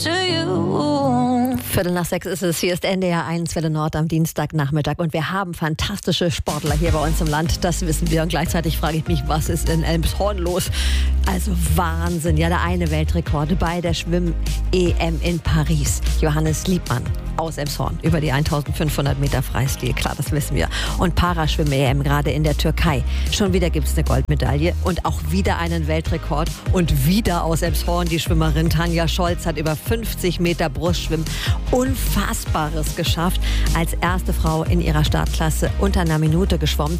5:45 ist es. Hier ist NDR 1 Welle Nord am Dienstagnachmittag. Und wir haben fantastische Sportler hier bei uns im Land. Das wissen wir. Und gleichzeitig frage ich mich, was ist in Elmshorn los? Also Wahnsinn. Ja, der eine Weltrekord bei der Schwimm-EM in Paris. Johannes Liebmann aus Elmshorn über die 1500 Meter Freistil. Klar, das wissen wir. Und Paraschwimm-EM gerade in der Türkei. Schon wieder gibt es eine Goldmedaille und auch wieder einen Weltrekord. Und wieder aus Elmshorn die Schwimmerin Tanja Scholz hat über 50 Meter Brustschwimmen Unfassbares geschafft. Als erste Frau in ihrer Startklasse unter einer Minute geschwommen.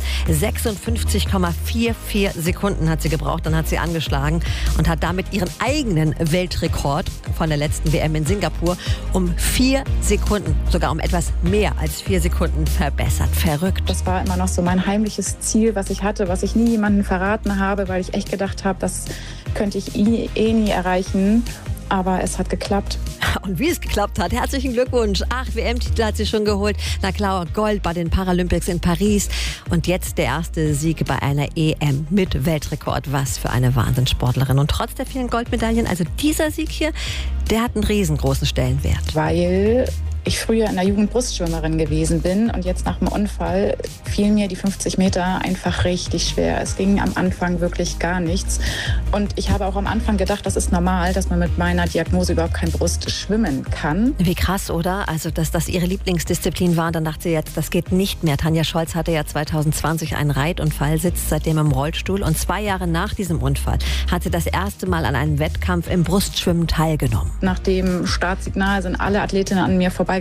56,44 Sekunden hat sie gebraucht. Dann hat sie angeschlagen und hat damit ihren eigenen Weltrekord von der letzten WM in Singapur um 4 Sekunden, sogar um etwas mehr als 4 Sekunden verbessert. Verrückt. Das war immer noch so mein heimliches Ziel, was ich hatte, was ich nie jemandem verraten habe, weil ich echt gedacht habe, das könnte ich nie erreichen. Aber es hat geklappt. Und wie es geklappt hat, herzlichen Glückwunsch. 8 WM-Titel hat sie schon geholt. Na klar, Gold bei den Paralympics in Paris. Und jetzt der erste Sieg bei einer EM mit Weltrekord. Was für eine Wahnsinnssportlerin. Und trotz der vielen Goldmedaillen, also dieser Sieg hier, der hat einen riesengroßen Stellenwert. Weil ich früher in der Jugend Brustschwimmerin gewesen bin und jetzt nach dem Unfall fielen mir die 50 Meter einfach richtig schwer. Es ging am Anfang wirklich gar nichts. Und ich habe auch am Anfang gedacht, das ist normal, dass man mit meiner Diagnose überhaupt kein Brust schwimmen kann. Wie krass, oder? Also, dass das ihre Lieblingsdisziplin war. Dann dachte sie jetzt, das geht nicht mehr. Tanja Scholz hatte ja 2020 einen Reitunfall, sitzt seitdem im Rollstuhl. Und 2 Jahre nach diesem Unfall hat sie das erste Mal an einem Wettkampf im Brustschwimmen teilgenommen. Nach dem Startsignal sind alle Athletinnen an mir vorbeigezogen.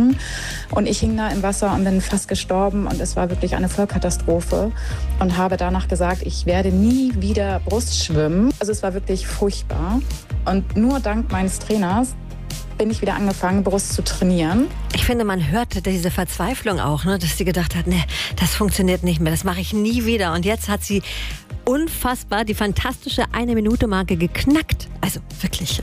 Und ich hing da im Wasser und bin fast gestorben. Und es war wirklich eine Vollkatastrophe. Und habe danach gesagt, ich werde nie wieder Brust schwimmen. Also es war wirklich furchtbar. Und nur dank meines Trainers bin ich wieder angefangen, Brust zu trainieren. Ich finde, man hörte diese Verzweiflung auch, ne, dass sie gedacht hat, nee, das funktioniert nicht mehr, das mache ich nie wieder. Und jetzt hat sie unfassbar die fantastische 1-Minute-Marke geknackt. Also wirklich,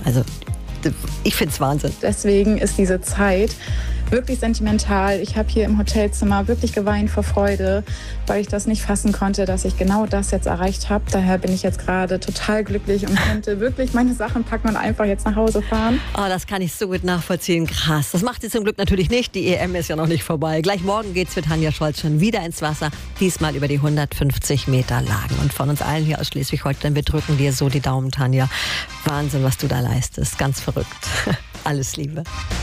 ich finde es Wahnsinn. Deswegen ist diese Zeit wirklich sentimental. Ich habe hier im Hotelzimmer wirklich geweint vor Freude, weil ich das nicht fassen konnte, dass ich genau das jetzt erreicht habe. Daher bin ich jetzt gerade total glücklich und könnte wirklich meine Sachen packen und einfach jetzt nach Hause fahren. Oh, das kann ich so gut nachvollziehen. Krass. Das macht sie zum Glück natürlich nicht. Die EM ist ja noch nicht vorbei. Gleich morgen geht's für Tanja Scholz schon wieder ins Wasser. Diesmal über die 150 Meter Lagen. Und von uns allen hier aus Schleswig-Holstein, wir drücken dir so die Daumen, Tanja. Wahnsinn, was du da leistest. Ganz verrückt. Alles Liebe.